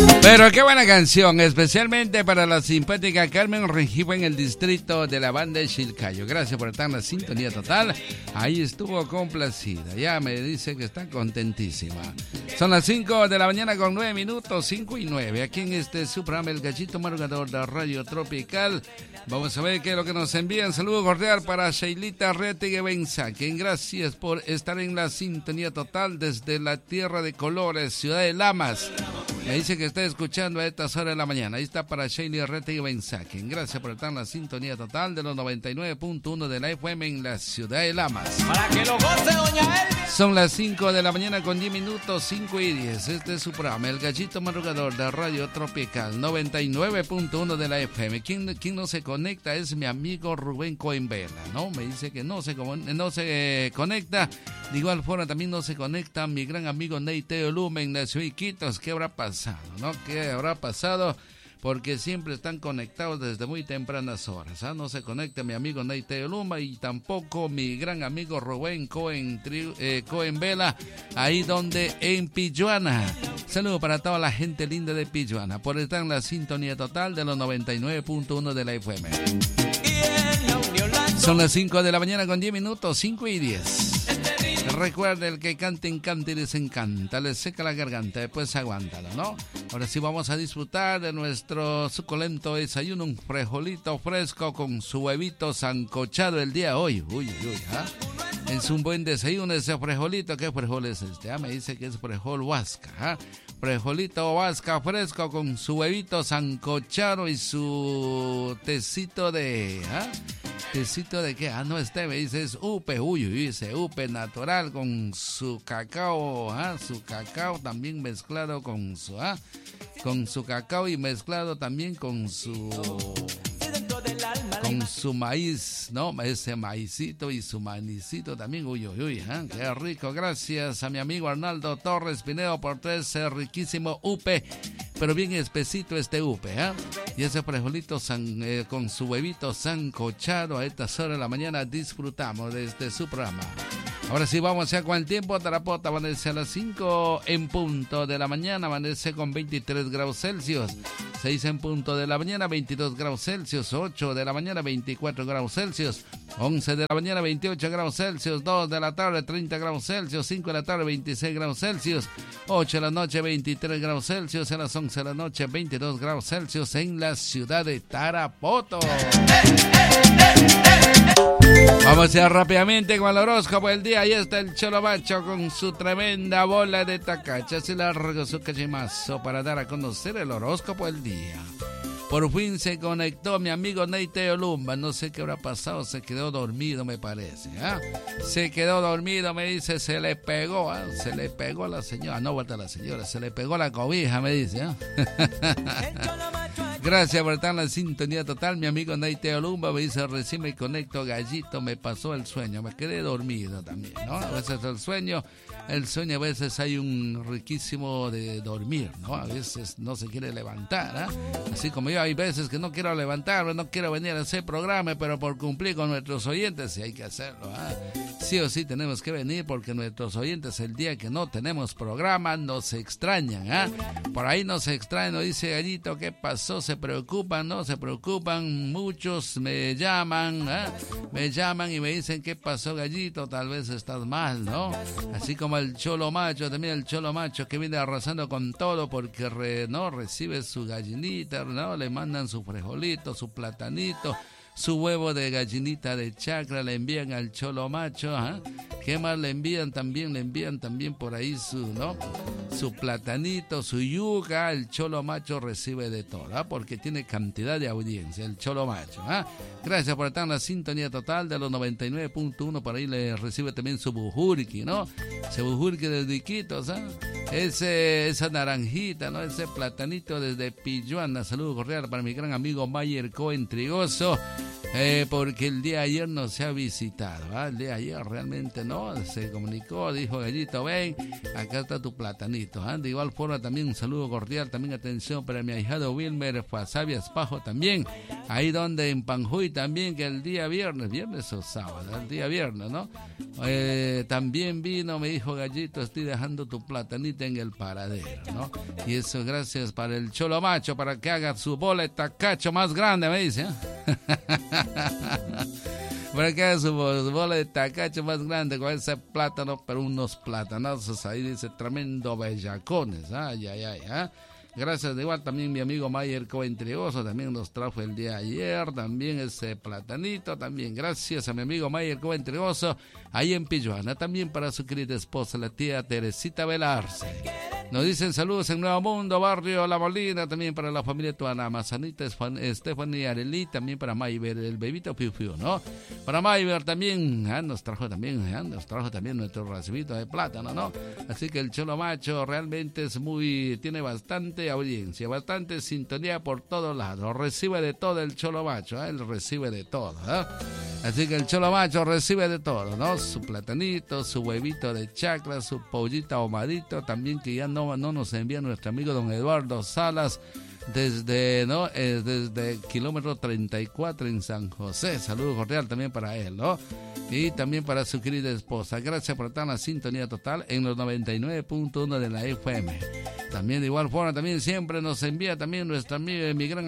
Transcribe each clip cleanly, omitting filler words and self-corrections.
Pero qué buena canción, especialmente para la simpática Carmen Rengifo en el distrito de la banda de Chilcayo. Gracias por estar en la sintonía total. Ahí estuvo complacida. Ya me dice que está contentísima. Son las 5 de la mañana con 9 minutos, 5 y 9. Aquí en su programa El Gallito Madrugador de Radio Tropical. Vamos a ver qué es lo que nos envían. Saludo cordial para Sheilita Rettigue Benzaquén. Gracias por estar en la sintonía total desde la tierra de colores, Ciudad de Lamas. Me dice que está escuchando a estas horas de la mañana. Ahí está para Sheilita Rettigue Benzaquén. Gracias por estar en la sintonía total de los 99.1 de la FM en la Ciudad de Lamas. Para que lo goce, doña Elvia. Son las 5 de la mañana con 10 minutos, 5 y 10. Este es su programa, El Gallito Madrugador de Radio Tropical, 99.1 de la FM. ¿Quién no se conecta? Es mi amigo Rubén Coenvela, ¿no? Me dice que no se conecta. De igual forma también no se conecta mi gran amigo Neiteo Lumen de Ciudad Iquitos. ¿Qué habrá pasado, no? ¿Qué habrá pasado? Porque siempre están conectados desde muy tempranas horas. No se conecta mi amigo Neiteo Luma y tampoco mi gran amigo Rubén Coenvela, ahí donde en Pilluana. Saludos para toda la gente linda de Pilluana por estar en la sintonía total de los 99.1 de la FM. Son las 5 de la mañana con 10 minutos, 5 y 10. Recuerda, el que cante y les encanta, les seca la garganta, después aguántalo, ¿no? Ahora sí vamos a disfrutar de nuestro suculento desayuno, un frijolito fresco con su huevito sancochado el día de hoy. Uy, es un buen desayuno ese frijolito. ¿Qué frijol es este? Me dice que es frijol huasca, frijolito huasca fresco con su huevito sancochado y su tecito de... ¿Tecito de qué? No, me dice es upe, dice upe natural con su cacao, su cacao también mezclado con su cacao y mezclado también con su maíz, ¿no? Ese maicito y su manicito también, qué rico. Gracias a mi amigo Arnaldo Torres Pinedo por ese riquísimo upe, pero bien espesito este upe, y ese frijolito con su huevito sancochado a estas horas de la mañana disfrutamos de su programa. Ahora sí vamos ya con el tiempo. Tarapota amanece a las 5 en punto de la mañana, amanece con 23 grados Celsius. 6 en punto de la mañana, 22 grados Celsius. 8 de la mañana, 24 grados Celsius. 11 de la mañana, 28 grados Celsius. 2 de la tarde, 30 grados Celsius. 5 de la tarde, 26 grados Celsius. 8 de la noche, 23 grados Celsius. A las 11 de la noche, 22 grados Celsius en la ciudad de Tarapoto. Vamos ya rápidamente con el horóscopo del día. Ahí está el Cholo Macho con su tremenda bola de tacachas y largo su cachimazo para dar a conocer el horóscopo del día. Por fin se conectó mi amigo Neiteo Lumba. No sé qué habrá pasado, se quedó dormido, me parece. Se quedó dormido, me dice, se le pegó a la señora. No, vuelta a la señora, se le pegó la cobija, me dice. Gracias por estar en la sintonía total, mi amigo Neiteo Lumba. Me dice, recién me conecto, gallito, me pasó el sueño. Me quedé dormido también, ¿no? A veces el sueño a veces hay un riquísimo de dormir, ¿no? A veces no se quiere levantar, Así como yo, hay veces que no quiero levantarme, no quiero venir a hacer programa, pero por cumplir con nuestros oyentes sí hay que hacerlo, Sí o sí tenemos que venir porque nuestros oyentes el día que no tenemos programa nos extrañan, Por ahí nos extrañan, nos dice Gallito, ¿qué pasó? Se preocupan, ¿no? Se preocupan, muchos me llaman, Me llaman y me dicen, ¿qué pasó, Gallito? Tal vez estás mal, ¿no? Así como el Cholo Macho, también el Cholo Macho que viene arrasando con todo porque recibe su gallinita, ¿no? Le mandan su frijolito, su platanito, su huevo de gallinita de chacra, le envían al Cholo Macho, ¿Qué más le envían? También le envían por ahí su platanito, su yuca. El Cholo Macho recibe de todo, porque tiene cantidad de audiencia, el Cholo Macho, Gracias por estar en la sintonía total de los 99.1, por ahí le recibe también su bujurki, ¿no? Ese bujurki de Iquitos, esa naranjita, ¿no? Ese platanito desde Pilluana. Saludos cordiales para mi gran amigo Mayer Cohen Trigoso. porque el día de ayer no se ha visitado, ¿ah? El día de ayer realmente no, se comunicó, dijo Gallito, ven, acá está tu platanito, ¿ah? De igual forma también un saludo cordial, también atención para mi ahijado Wilmer Fasabi Espajo también, ahí donde en Panjuy también, que el día viernes o sábado, el día viernes, ¿no? También vino, me dijo Gallito, estoy dejando tu platanito en el paradero, ¿no? Y eso gracias para el Cholo Macho, para que haga su bola de tacacho más grande, me dice, ¿eh? Para que haga su bola de tacacho más grande con ese plátano, pero unos platanazos ahí, dice, tremendo bellacones. Ay, ay, ay, ¿eh? Gracias, de igual también mi amigo Mayer Coentrioso también nos trajo el día de ayer, también ese platanito, también gracias a mi amigo Mayer Coentrioso, ahí en Pilluana, también para su querida esposa, la tía Teresita Velarce. Nos dicen saludos en Nuevo Mundo, barrio La Molina, también para la familia Tuana, Mazanita, Estefanía Arelí, también para Mayber, el bebito Piu Piu, ¿no? Para Mayber también, nos trajo también nuestro recibito de plátano, ¿no? Así que el Cholo Macho realmente tiene bastante audiencia, bastante sintonía por todos lados, recibe de todo el Cholo Macho, él recibe de todo, ¿eh? Así que el Cholo Macho recibe de todo, ¿no? Su platanito, su huevito de chacra, su pollita ahumadito, también que ya no nos envía nuestro amigo don Eduardo Salas desde kilómetro 34 en San José. Saludo cordial también para él, ¿no? Y también para su querida esposa. Gracias por estar en la sintonía total en los 99.1 de la FM. También de igual forma, también siempre nos envía también nuestro amigo, mi gran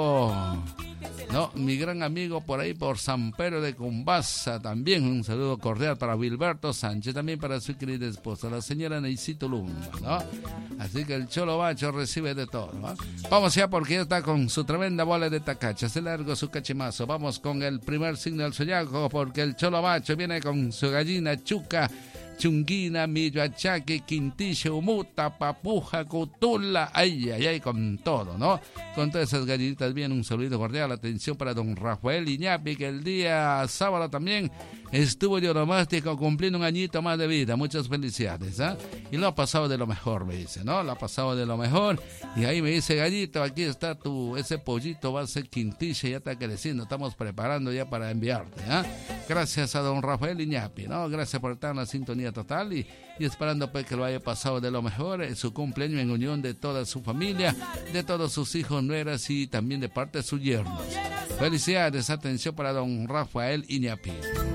amigo por ahí por San Pedro de Cumbasa, también un saludo cordial para Wilberto Sánchez, también para su querida esposa, la señora Neisito Lumba, ¿no? Así que el Cholo Macho recibe de todo, ¿no? Vamos ya porque ya está con su tremenda bola de tacacha, se largo su cachimazo, vamos con el primer signo del zodiaco porque el Cholo Macho viene con su gallina chuca, chunguina, miyoachaque, quintillo, umuta, papuja, cutula, ay, ay, ay, con todo, ¿no? Con todas esas gallinitas viene un saludo cordial, atención para don Rafael Iñapi, que el día sábado también estuvo oromástico cumpliendo un añito más de vida, muchas felicidades, ¿eh? Y lo ha pasado de lo mejor, me dice, ¿no? Lo ha pasado de lo mejor, y ahí me dice, Gallito, aquí está ese pollito, va a ser quintillo, ya está creciendo, estamos preparando ya para enviarte, ¿eh? Gracias a don Rafael Iñapi, ¿no? Gracias por estar en la sintonía total y esperando pues que lo haya pasado de lo mejor en su cumpleaños en unión de toda su familia, de todos sus hijos, nueras y también de parte de sus yernos. Felicidades, atención para don Rafael Iñapi.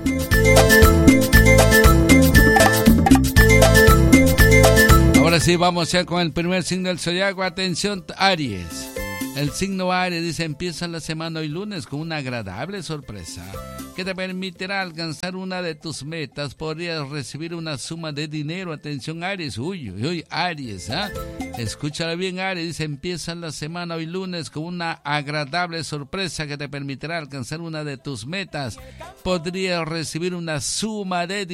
Ahora sí, vamos ya con el primer signo del zodiaco. Atención, Aries. El signo Aries dice, empieza la semana hoy lunes con una agradable sorpresa que te permitirá alcanzar una de tus metas. Podrías recibir una suma de dinero. Atención, Aries. Uy, Aries, ¿ah? Escúchalo bien, Aries. Dice, empieza la semana hoy lunes con una agradable sorpresa que te permitirá alcanzar una de tus metas. Podrías recibir una suma de dinero.